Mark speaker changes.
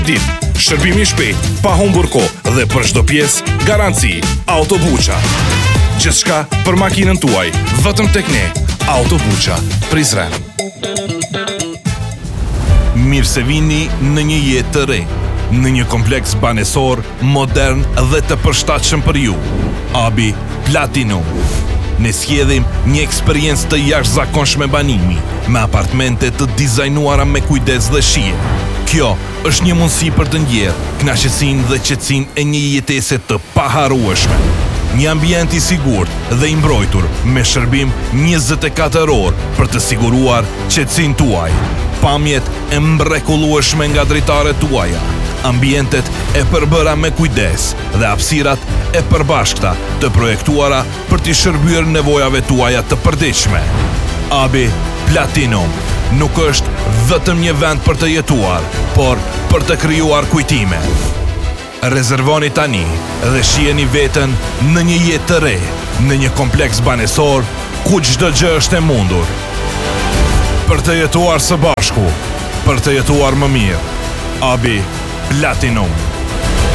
Speaker 1: ditë, shërbimi i shpejt, pa humbur kohë dhe për çdo pjesë, garanci Autobuça. Gjithçka për makinën tuaj, vetëm tek ne. Autobuça, Prizren. Mirë se vini në një jetë të re, në një kompleks banesor, modern dhe të përshtatshëm për ju. Abi Platinum. Ne sjellëm një eksperiencë të jashtëzakonshme banimi, me apartamente të dizajnuara me kujdes dhe shije. Kjo është një mundësi për të ndjerë kënaqësinë dhe qetësinë e një jetese të paharrueshme. Një ambient i sigurt dhe i mbrojtur me shërbim 24 orë për të siguruar qetësinë tuaj. Pamjet e mrekullueshme nga dritaret tuaja, ambientet e përbëra me kujdes dhe hapësirat e përbashkëta të projektuara për t'i shërbyer nevojave tuaja të përditshme. Abi Platinum nuk është vetëm një vend për të jetuar, por për të krijuar kujtime. Rezervoni tani dhe shiheni veten në një jetë të re, në një kompleks banesor ku çdo gjë është e mundur. Për të jetuar së bashku, për të jetuar më mirë. Abi Platinum.